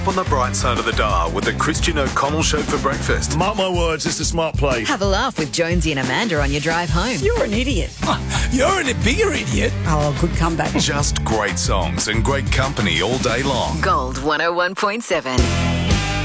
On the bright side of the dial with the Christian O'Connell Show for breakfast. Mark my words, it's a smart play. Have a laugh with Jonesy and Amanda on your drive home. You're an idiot. You're a bigger idiot. Oh, good comeback. Just great songs and great company all day long. Gold 101.7.